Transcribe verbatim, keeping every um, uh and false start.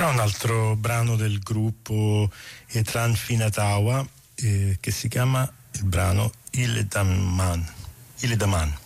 ora un altro brano del gruppo Etran Finatawa eh, che si chiama il brano Ile Daman. Ile Daman.